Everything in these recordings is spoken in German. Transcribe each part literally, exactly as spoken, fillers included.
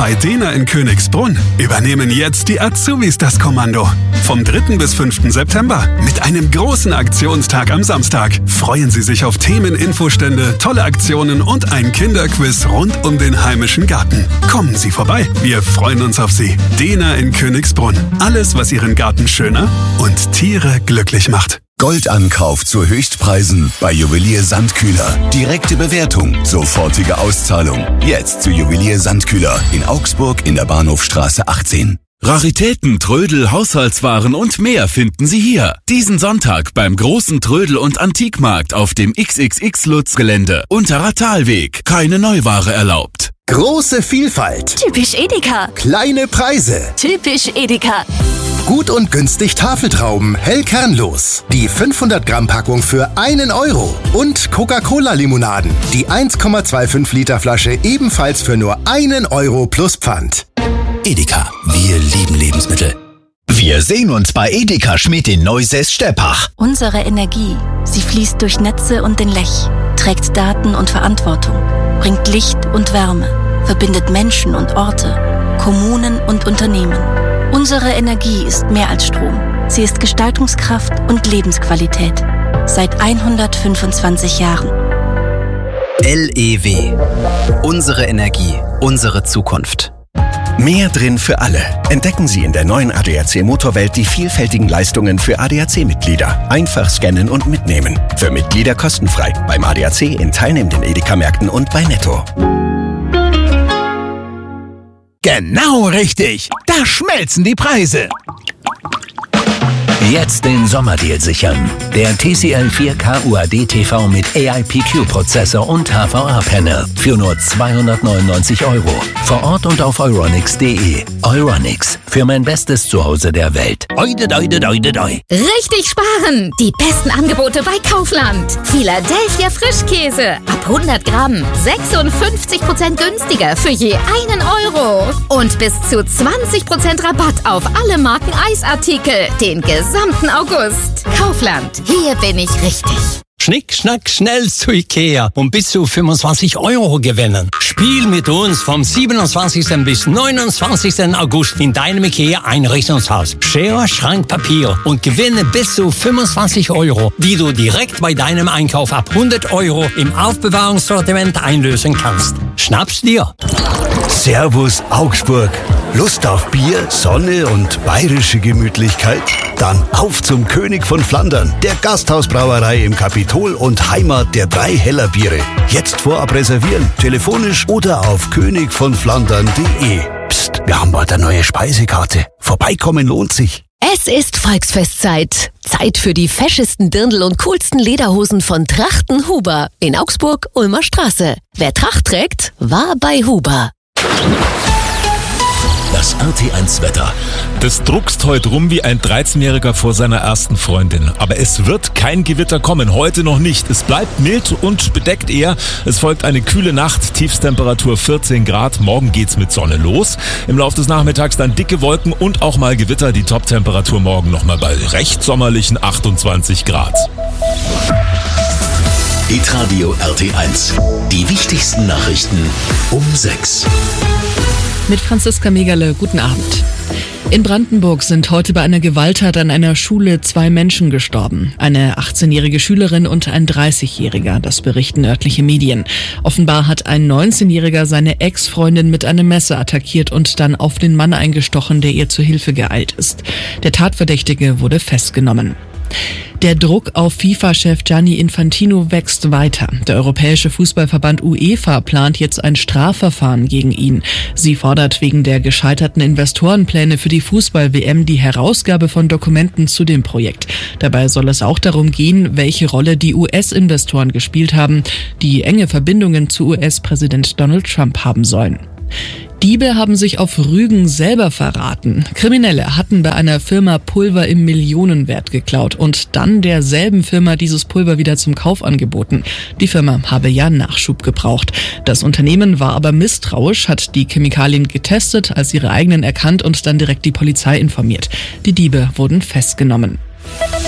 Bei Dena in Königsbrunn übernehmen jetzt die Azubis das Kommando. Vom dritten bis fünften September mit einem großen Aktionstag am Samstag freuen Sie sich auf Themen, Infostände, tolle Aktionen und ein Kinderquiz rund um den heimischen Garten. Kommen Sie vorbei, wir freuen uns auf Sie. Dena in Königsbrunn. Alles, was Ihren Garten schöner und Tiere glücklich macht. Goldankauf zu Höchstpreisen bei Juwelier Sandkühler. Direkte Bewertung, sofortige Auszahlung. Jetzt zu Juwelier Sandkühler in Augsburg in der Bahnhofstraße achtzehn. Raritäten, Trödel, Haushaltswaren und mehr finden Sie hier. Diesen Sonntag beim großen Trödel- und Antikmarkt auf dem X X X-Lutz-Gelände. Unterer Talweg. Keine Neuware erlaubt. Große Vielfalt. Typisch Edeka. Kleine Preise. Typisch Edeka. Gut und günstig Tafeltrauben, hell kernlos. Die fünfhundert Gramm Packung für einen Euro. Und Coca-Cola-Limonaden. Die eins Komma fünfundzwanzig Liter Flasche ebenfalls für nur einen Euro plus Pfand. Edeka, wir lieben Lebensmittel. Wir sehen uns bei Edeka Schmidt in Neusäß-Steppach. Unsere Energie, sie fließt durch Netze und den Lech, trägt Daten und Verantwortung, bringt Licht und Wärme, verbindet Menschen und Orte, Kommunen und Unternehmen. Unsere Energie ist mehr als Strom. Sie ist Gestaltungskraft und Lebensqualität. Seit hundertfünfundzwanzig Jahren. L E W. Unsere Energie, unsere Zukunft. Mehr drin für alle. Entdecken Sie in der neuen A D A C Motorwelt die vielfältigen Leistungen für A D A C-Mitglieder. Einfach scannen und mitnehmen. Für Mitglieder kostenfrei. Beim A D A C in teilnehmenden Edeka-Märkten und bei Netto. Genau richtig. Da schmelzen die Preise. Jetzt den Sommerdeal sichern. Der T C L vier K U A D T V mit A I P Q-Prozessor und H V A-Panel für nur zweihundertneunundneunzig Euro. Vor Ort und auf euronics punkt de. Euronics, für mein bestes Zuhause der Welt. Oide, oide, oide, oide. Richtig sparen! Die besten Angebote bei Kaufland. Philadelphia Frischkäse. Ab hundert Gramm. sechsundfünfzig Prozent günstiger für je einen Euro. Und bis zu zwanzig Prozent Rabatt auf alle Marken Eisartikel. Den gesamten August. Kaufland. Hier bin ich richtig. Schnick, schnack, schnell zu Ikea und bis zu fünfundzwanzig Euro gewinnen. Spiel mit uns vom siebenundzwanzigsten bis neunundzwanzigsten August in deinem Ikea-Einrichtungshaus. Schere, Schrank, Papier und gewinne bis zu fünfundzwanzig Euro, die du direkt bei deinem Einkauf ab hundert Euro im Aufbewahrungssortiment einlösen kannst. Schnapp's dir! Servus Augsburg. Lust auf Bier, Sonne und bayerische Gemütlichkeit? Dann auf zum König von Flandern, der Gasthausbrauerei im Kapitol und Heimat der drei Heller Biere. Jetzt vorab reservieren, telefonisch oder auf könig von flandern punkt de. Psst, wir haben bald eine neue Speisekarte. Vorbeikommen lohnt sich. Es ist Volksfestzeit. Zeit für die feschesten Dirndl und coolsten Lederhosen von Trachten Huber in Augsburg, Ulmer Straße. Wer Tracht trägt, war bei Huber. Das R T eins Wetter. Das druckst heute rum wie ein dreizehnjähriger vor seiner ersten Freundin. Aber es wird kein Gewitter kommen, heute noch nicht. Es bleibt mild und bedeckt eher. Es folgt eine kühle Nacht, Tiefstemperatur vierzehn Grad. Morgen geht's mit Sonne los. Im Laufe des Nachmittags dann dicke Wolken und auch mal Gewitter. Die Toptemperatur morgen nochmal bei recht sommerlichen achtundzwanzig Grad. Hitradio R T eins. Die wichtigsten Nachrichten um sechs. Mit Franziska Megerle, guten Abend. In Brandenburg sind heute bei einer Gewalttat an einer Schule zwei Menschen gestorben. Eine achtzehnjährige Schülerin und ein dreißigjähriger, das berichten örtliche Medien. Offenbar hat ein neunzehnjähriger seine Ex-Freundin mit einem Messer attackiert und dann auf den Mann eingestochen, der ihr zu Hilfe geeilt ist. Der Tatverdächtige wurde festgenommen. Der Druck auf FIFA-Chef Gianni Infantino wächst weiter. Der Europäische Fußballverband UEFA plant jetzt ein Strafverfahren gegen ihn. Sie fordert wegen der gescheiterten Investorenpläne für die Fußball-W M die Herausgabe von Dokumenten zu dem Projekt. Dabei soll es auch darum gehen, welche Rolle die U S-Investoren gespielt haben, die enge Verbindungen zu U S-Präsident Donald Trump haben sollen. Diebe haben sich auf Rügen selber verraten. Kriminelle hatten bei einer Firma Pulver im Millionenwert geklaut und dann derselben Firma dieses Pulver wieder zum Kauf angeboten. Die Firma habe ja Nachschub gebraucht. Das Unternehmen war aber misstrauisch, hat die Chemikalien getestet, als ihre eigenen erkannt und dann direkt die Polizei informiert. Die Diebe wurden festgenommen.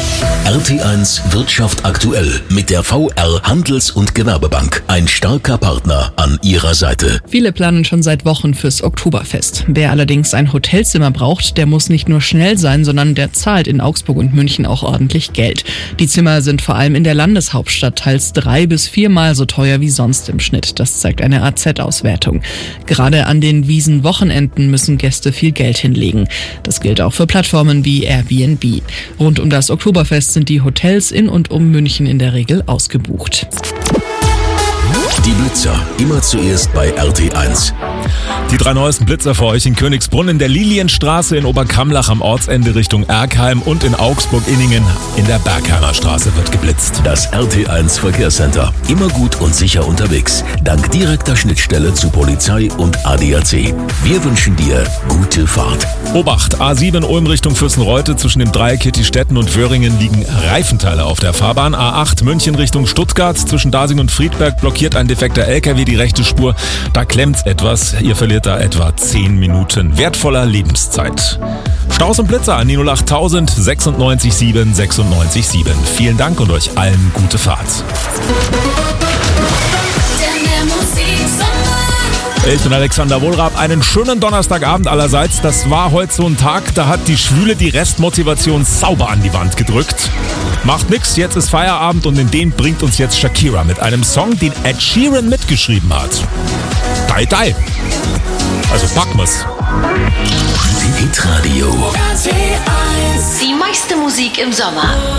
R T eins Wirtschaft aktuell mit der V R Handels- und Gewerbebank. Ein starker Partner an Ihrer Seite. Viele planen schon seit Wochen fürs Oktoberfest. Wer allerdings ein Hotelzimmer braucht, der muss nicht nur schnell sein, sondern der zahlt in Augsburg und München auch ordentlich Geld. Die Zimmer sind vor allem in der Landeshauptstadt teils drei bis viermal so teuer wie sonst im Schnitt. Das zeigt eine A Z-Auswertung. Gerade an den Wiesenwochenenden müssen Gäste viel Geld hinlegen. Das gilt auch für Plattformen wie Airbnb. Rund um das Oktoberfest sind die Hotels in und um München in der Regel ausgebucht. Die Blitzer, immer zuerst bei R T eins. Die drei neuesten Blitzer für euch in Königsbrunn, in der Lilienstraße, in Oberkamlach am Ortsende Richtung Erkheim und in Augsburg-Inningen in der Bergheimer Straße wird geblitzt. Das R T eins Verkehrscenter. Immer gut und sicher unterwegs. Dank direkter Schnittstelle zu Polizei und A D A C. Wir wünschen dir gute Fahrt. Obacht, A sieben Ulm Richtung Fürstenreute. Zwischen dem Dreieck Kittistetten und Wöhringen liegen Reifenteile auf der Fahrbahn. A acht München Richtung Stuttgart. Zwischen Dasing und Friedberg blockiert ein defekter L K W die rechte Spur. Da klemmt's etwas. Ihr verliert da etwa zehn Minuten wertvoller Lebenszeit. Staus und Blitzer an die null acht tausend sechsundneunzig sieben sechsundneunzig sieben. Vielen Dank und euch allen gute Fahrt. Ich bin Alexander Wohlrab. Einen schönen Donnerstagabend allerseits. Das war heute so ein Tag, da hat die Schwüle die Restmotivation sauber an die Wand gedrückt. Macht nix, jetzt ist Feierabend und in den bringt uns jetzt Shakira mit einem Song, den Ed Sheeran mitgeschrieben hat. Dai Dai. Also packen wir's. Hitradio. Die meiste Musik im Sommer.